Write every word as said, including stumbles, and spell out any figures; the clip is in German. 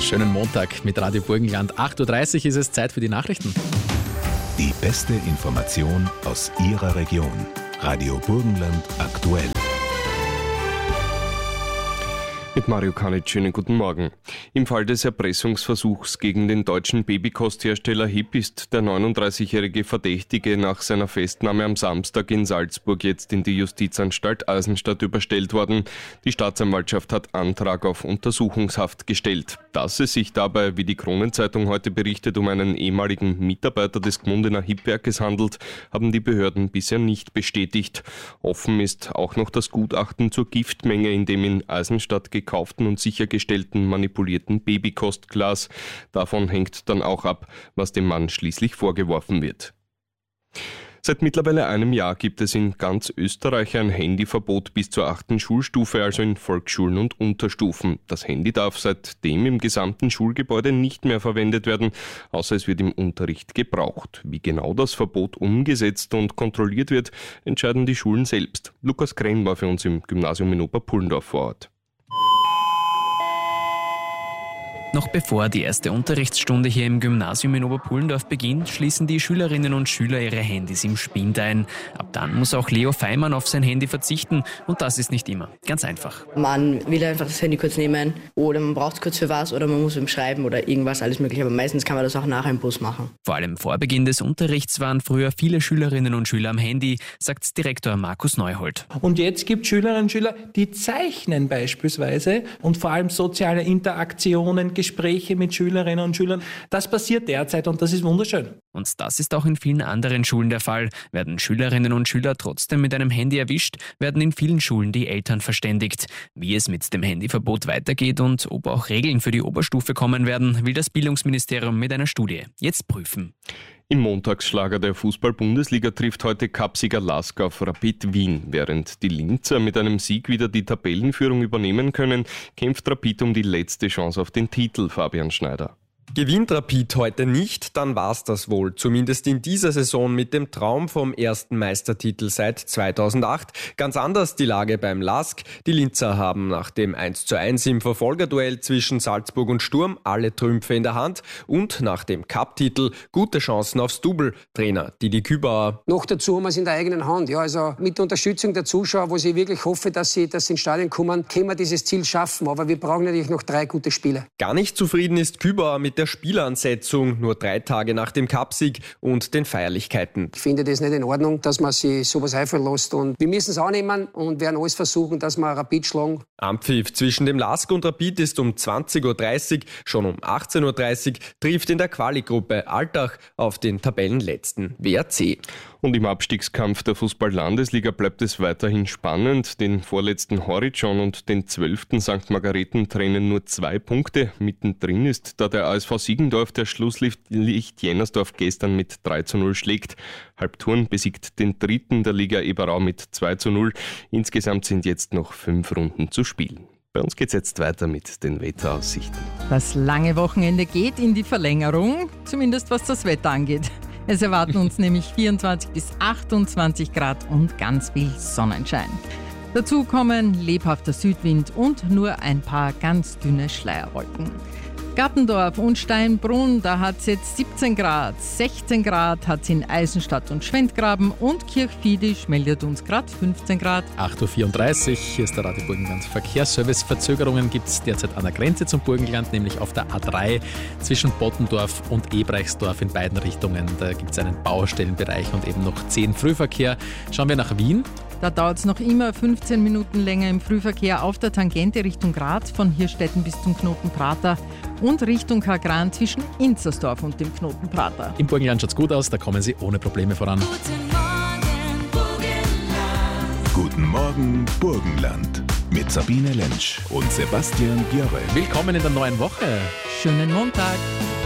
Schönen Montag mit Radio Burgenland. acht Uhr dreißig ist es Zeit für die Nachrichten. Die beste Information aus Ihrer Region. Radio Burgenland aktuell. Mit Mario Kanic, schönen guten Morgen. Im Fall des Erpressungsversuchs gegen den deutschen Babykosthersteller Hipp ist der neununddreißigjährige Verdächtige nach seiner Festnahme am Samstag in Salzburg jetzt in die Justizanstalt Eisenstadt überstellt worden. Die Staatsanwaltschaft hat Antrag auf Untersuchungshaft gestellt. Dass es sich dabei, wie die Kronenzeitung heute berichtet, um einen ehemaligen Mitarbeiter des Gmundener Hipp-Werkes handelt, haben die Behörden bisher nicht bestätigt. Offen ist auch noch das Gutachten zur Giftmenge in dem in Eisenstadt gekauften und sichergestellten manipulierten Babykostglas. Davon hängt dann auch ab, was dem Mann schließlich vorgeworfen wird. Seit mittlerweile einem Jahr gibt es in ganz Österreich ein Handyverbot bis zur achten Schulstufe, also in Volksschulen und Unterstufen. Das Handy darf seitdem im gesamten Schulgebäude nicht mehr verwendet werden, außer es wird im Unterricht gebraucht. Wie genau das Verbot umgesetzt und kontrolliert wird, entscheiden die Schulen selbst. Lukas Krenn war für uns im Gymnasium in Oberpullendorf vor Ort. Noch bevor die erste Unterrichtsstunde hier im Gymnasium in Oberpullendorf beginnt, schließen die Schülerinnen und Schüler ihre Handys im Spind ein. Ab dann muss auch Leo Feimann auf sein Handy verzichten und das ist nicht immer ganz einfach. Man will einfach das Handy kurz nehmen oder man braucht es kurz für was oder man muss ihm schreiben oder irgendwas, alles mögliche. Aber meistens kann man das auch nach im Bus machen. Vor allem vor Beginn des Unterrichts waren früher viele Schülerinnen und Schüler am Handy, sagt Direktor Markus Neuhold. Und jetzt gibt es Schülerinnen und Schüler, die zeichnen beispielsweise und vor allem soziale Interaktionen, Gespräche mit Schülerinnen und Schülern. Das passiert derzeit und das ist wunderschön. Und das ist auch in vielen anderen Schulen der Fall. Werden Schülerinnen und Schüler trotzdem mit einem Handy erwischt, werden in vielen Schulen die Eltern verständigt. Wie es mit dem Handyverbot weitergeht und ob auch Regeln für die Oberstufe kommen werden, will das Bildungsministerium mit einer Studie jetzt prüfen. Im Montagsschlager der Fußball-Bundesliga trifft heute Cupsieger Lask auf Rapid Wien. Während die Linzer mit einem Sieg wieder die Tabellenführung übernehmen können, kämpft Rapid um die letzte Chance auf den Titel, Fabian Schneider. Gewinnt Rapid heute nicht, dann war's das wohl. Zumindest in dieser Saison mit dem Traum vom ersten Meistertitel seit zweitausendacht. Ganz anders die Lage beim Lask. Die Linzer haben nach dem eins zu eins im Verfolgerduell zwischen Salzburg und Sturm alle Trümpfe in der Hand und nach dem Cup-Titel gute Chancen aufs Double. Trainer Didi Kübauer. Noch dazu haben wir es in der eigenen Hand. Ja, also mit der Unterstützung der Zuschauer, wo ich wirklich hoffe, dass sie, dass sie ins Stadion kommen, können wir dieses Ziel schaffen. Aber wir brauchen natürlich noch drei gute Spiele. Gar nicht zufrieden ist Kübauer mit der Spielansetzung, nur drei Tage nach dem Cupsieg und den Feierlichkeiten. Ich finde das nicht in Ordnung, dass man sich sowas einfallen lässt. Und wir müssen es annehmen und werden alles versuchen, dass wir Rapid schlagen. Anpfiff zwischen dem Lask und Rapid ist um zwanzig Uhr dreißig. Schon um achtzehn Uhr dreißig trifft in der Quali-Gruppe Altach auf den Tabellenletzten W R C. Und im Abstiegskampf der Fußball-Landesliga bleibt es weiterhin spannend. Den vorletzten Horizon und den zwölften Sankt Margareten trennen nur zwei Punkte. Mittendrin ist da der A S V Siegendorf, der Schlusslicht Jennersdorf gestern mit drei zu null schlägt. Halbturn besiegt den dritten der Liga Eberau mit zwei zu null. Insgesamt sind jetzt noch fünf Runden zu spielen. Bei uns geht's jetzt weiter mit den Wetteraussichten. Das lange Wochenende geht in die Verlängerung, zumindest was das Wetter angeht. Es erwarten uns nämlich vierundzwanzig bis achtundzwanzig Grad und ganz viel Sonnenschein. Dazu kommen lebhafter Südwind und nur ein paar ganz dünne Schleierwolken. Gattendorf und Steinbrunn, da hat es jetzt siebzehn Grad, sechzehn Grad hat es in Eisenstadt und Schwendgraben und Kirchfiedisch meldet uns gerade fünfzehn Grad. acht Uhr vierunddreißig, hier ist der Radio Burgenland Verkehrsservice. Verzögerungen gibt es derzeit an der Grenze zum Burgenland, nämlich auf der A drei zwischen Bottendorf und Ebreichsdorf in beiden Richtungen. Da gibt es einen Baustellenbereich und eben noch zehn Frühverkehr. Schauen wir nach Wien. Da dauert es noch immer fünfzehn Minuten länger im Frühverkehr auf der Tangente Richtung Graz von Hirstetten bis zum Knoten Prater und Richtung Kagran zwischen Inzersdorf und dem Knoten Prater. Im Burgenland schaut es gut aus, da kommen Sie ohne Probleme voran. Guten Morgen, Burgenland. Guten Morgen, Burgenland. Mit Sabine Lentsch und Sebastian Björre. Willkommen in der neuen Woche. Schönen Montag.